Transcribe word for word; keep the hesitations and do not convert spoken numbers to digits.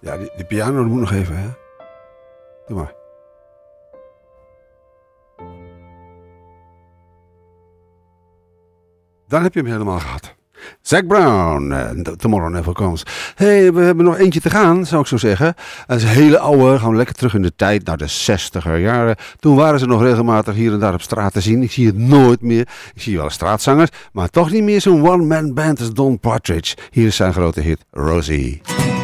Ja, die, die piano die moet nog even, hè. Doe maar. Dan heb je hem helemaal gehad. Zac Brown, uh, Tomorrow Never Comes. Hey, we hebben nog eentje te gaan, zou ik zo zeggen. Dat is een hele oude, gaan we lekker terug in de tijd, naar de zestiger jaren. Toen waren ze nog regelmatig hier en daar op straat te zien. Ik zie het nooit meer. Ik zie wel straatzangers, maar toch niet meer zo'n one-man band als Don Partridge. Hier is zijn grote hit, Rosie.